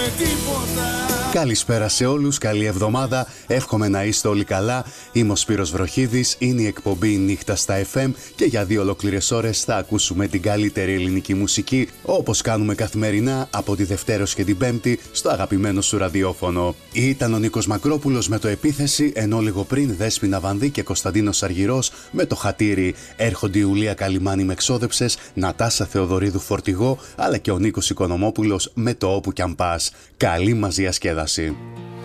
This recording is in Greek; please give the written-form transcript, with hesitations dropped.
με τίποτα. Καλησπέρα σε όλους, καλή εβδομάδα, εύχομαι να είστε όλοι καλά. Είμαι ο Σπύρος Βροχίδης, είναι η εκπομπή Νύχτα στα FM και για 2 ολόκληρες ώρες θα ακούσουμε την καλύτερη ελληνική μουσική, όπως κάνουμε καθημερινά από τη Δευτέρα και την Πέμπτη στο αγαπημένο σου ραδιόφωνο. Ήταν ο Νίκος Μακρόπουλος με το Επίθεση, ενώ λίγο πριν Δέσποινα Βανδύ και Κωνσταντίνος Αργυρός με το Χατήρι. Έρχονται η Ουλία Καλιμάνη με Ξόδεψες, Νατάσα Θεοδωρίδου Φορτηγό, αλλά και ο Νίκος Οικονομόπουλος με το Όπου κι αν πας. Καλή μας διασκέδαση.